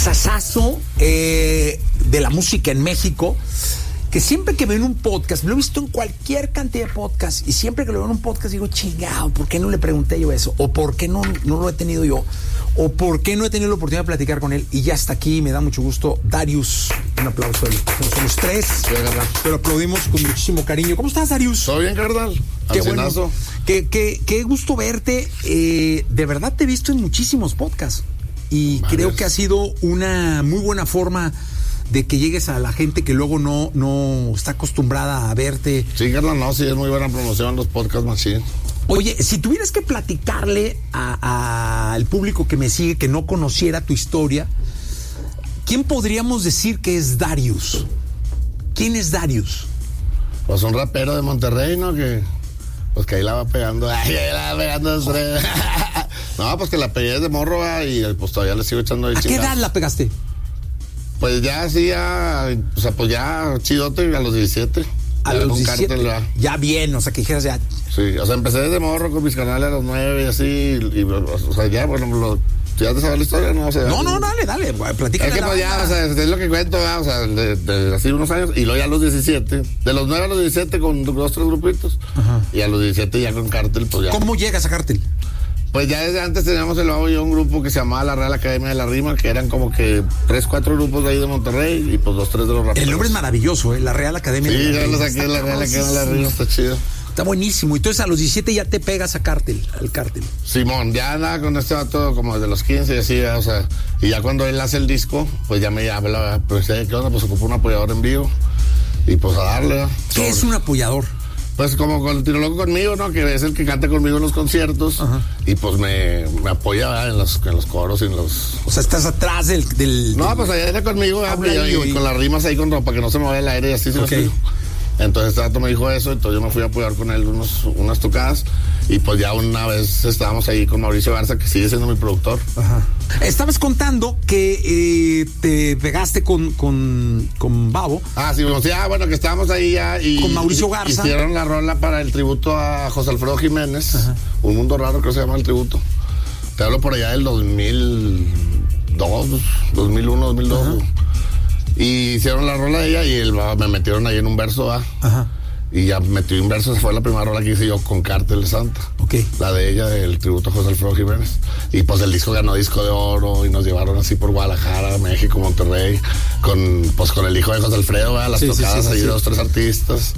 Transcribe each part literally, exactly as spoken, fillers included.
Sasazo eh, de la música en México, que siempre que veo en un podcast, lo he visto en cualquier cantidad de podcasts, y siempre que lo veo en un podcast digo, chingado, ¿por qué no le pregunté yo eso? O ¿por qué no, no lo he tenido yo? O ¿por qué no he tenido la oportunidad de platicar con él? Y ya está aquí, me da mucho gusto, Darius. Un aplauso, somos tres, pero aplaudimos con muchísimo cariño. ¿Cómo estás, Darius? Todo bien, carnal. Qué bueno, qué, qué, qué gusto verte. Eh, de verdad te he visto en muchísimos podcasts. Y vale, creo que ha sido una muy buena forma de que llegues a la gente que luego no, no está acostumbrada a verte. Sí, carnal, no, sí, es muy buena promoción los podcasts, machín. Oye, si tuvieras que platicarle al público que me sigue, que no conociera tu historia, ¿quién podríamos decir que es Darius? ¿Quién es Darius? Pues un rapero de Monterrey, ¿no? Que pues que ahí la va pegando. Ay, ahí la va pegando. No, pues que la pegué desde morro, y pues todavía le sigo echando ahí. ¿A qué edad la pegaste? Pues ya sí, ya, o sea, pues ya chidote a los diecisiete. A los diecisiete, cártel, ya. ya bien, o sea, que dijeras ya. Sí, o sea, empecé desde morro con mis canales a los nueve y así, y, y o sea, ya, bueno, lo, ¿ya te sabes la historia? No, o sea, no, no, dale, dale, platícame. Es que pues ya, o sea, es lo que cuento, o sea, de, de así unos años, y luego ya a los diecisiete, de los nueve a los diecisiete con dos, tres grupitos, ajá, y a los diecisiete ya con Cártel, pues ya. ¿Cómo llegas a Cártel? Pues ya desde antes teníamos el Babo y yo un grupo que se llamaba la Real Academia de la Rima, que eran como que tres, cuatro grupos de ahí de Monterrey, y pues dos, tres de los raperos. El nombre es maravilloso, ¿eh? La Real Academia sí, de la Rima. Sí, ya lo saqué, la Real Academia de la Rima, está chido. Está buenísimo. Entonces a los diecisiete ya te pegas a Cártel, al Cártel. Simón, ya andaba con este vato como desde los quince y así, o sea, y ya cuando él hace el disco, pues ya me habla, pues, ¿qué onda? Pues ocupa un apoyador en vivo, y pues a darle. ¿Qué sobre. es un apoyador? Pues como con el Tiro Loco conmigo, ¿no? Que es el que canta conmigo en los conciertos. Ajá. Y pues me, me apoya, ¿verdad? en los en los coros y en los... O sea, estás atrás del... del no, del... pues allá está conmigo, ¿verdad? Y, y, y con las rimas ahí con ropa, que no se me vaya el aire y así. Okay. Se entonces este dato me dijo eso, entonces yo me fui a apoyar con él unos, unas tocadas, y pues ya una vez estábamos ahí con Mauricio Garza, que sigue siendo mi productor. Ajá. Estabas contando que eh, te pegaste con, con, con Babo. Ah, sí, bueno, sí, ah, bueno, que estábamos ahí ya y... Con Mauricio Garza. Hicieron la rola para el tributo a José Alfredo Jiménez. Ajá. Un Mundo Raro, creo que se llama el tributo. Te hablo por allá del dos mil dos, dos mil uno, dos mil dos. Ajá. Y hicieron la rola de ella y el, me metieron ahí en un verso, ¿ah? Ajá. Y ya metí un verso, esa fue la primera rola que hice yo con Cártel Santa. Ok. La de ella, del tributo a José Alfredo Jiménez. Y pues el disco ganó disco de oro y nos llevaron así por Guadalajara, México, Monterrey, con pues con el hijo de José Alfredo, ¿verdad? Las sí, tocadas sí, sí, ahí sí. dos, tres artistas.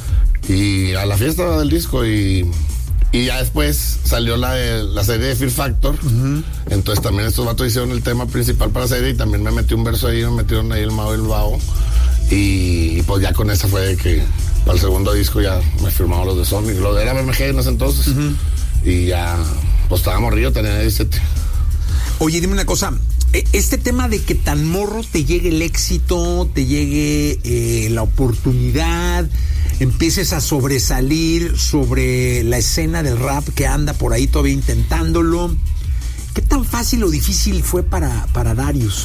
Y a la fiesta del disco y... Y ya después salió la, de, la serie de Fear Factor. Uh-huh. Entonces también estos vatos hicieron el tema principal para la serie, y también me metí un verso ahí, me metieron ahí el Mao y el Bao. Y, y pues ya con esa fue de que para el segundo disco ya me firmaron los de Sonic. Lo de era B M G en ese entonces. Uh-huh. Y ya, pues estaba morrillo, tenía diecisiete. Oye, dime una cosa. Este tema de que tan morro te llegue el éxito, te llegue eh, la oportunidad, empieces a sobresalir sobre la escena del rap que anda por ahí todavía intentándolo. ¿Qué tan fácil o difícil fue para, para Darius?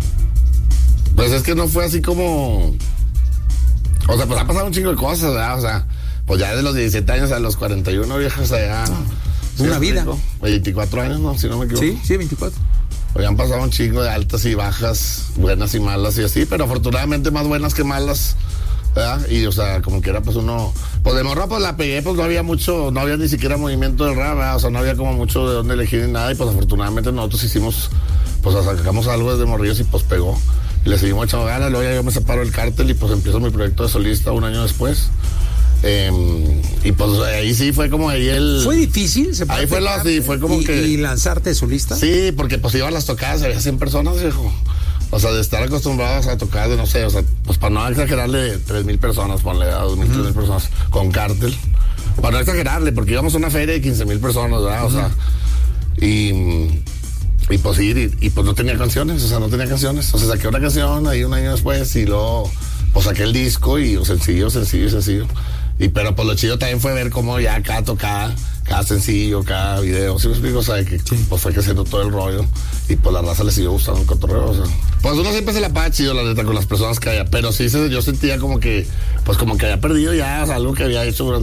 Pues es que no fue así como... O sea, pues ha pasado un chingo de cosas, ¿verdad? O sea, pues ya de los diecisiete años a los cuarenta y uno, viejas, o sea, ya... ¿Sí una vida? Rico? veinticuatro años, ¿no? Si no me equivoco. Sí, sí, veinticuatro. Pues han pasado un chingo de altas y bajas, buenas y malas y así, pero afortunadamente más buenas que malas, ¿verdad? Y, o sea, como quiera, pues uno... Pues de morro, pues la pegué, pues no había mucho, no había ni siquiera movimiento del rap, ¿verdad? O sea, no había como mucho de dónde elegir ni nada, y pues afortunadamente nosotros hicimos, pues sacamos algo desde morrillos y pues pegó. Y le seguimos echando ganas, luego ya yo me separo del Cártel y pues empiezo mi proyecto de solista un año después. Eh, y pues ahí sí fue como ahí el... ¿Fue difícil? ¿Se ahí fue lo así, fue como y, que... ¿Y lanzarte de solista? Sí, porque pues iban las tocadas, había cien personas, viejo. O sea, de estar acostumbrados a tocar de, no sé, o sea, pues para no exagerarle, tres mil personas, ponle a dos mil, tres mil personas con Cártel. Para no exagerarle, porque íbamos a una feria de quince mil personas, ¿verdad? Uh-huh. O sea, y... Y pues sí, y, y pues no tenía canciones, o sea, no tenía canciones. O sea, saqué una canción ahí un año después y luego, pues saqué el disco y o sencillo, sencillo, sencillo. Y pero pues lo chido también fue ver cómo ya cada tocada, cada sencillo, cada video, ¿sí me explico? O sea, que sí. Pues fue creciendo todo el rollo y pues la raza le siguió gustando el cotorreo, o sea. Pues uno siempre se la pasa chido, la neta, con las personas que haya, pero sí se, yo sentía como que, pues como que había perdido ya, o sea, algo que había hecho durante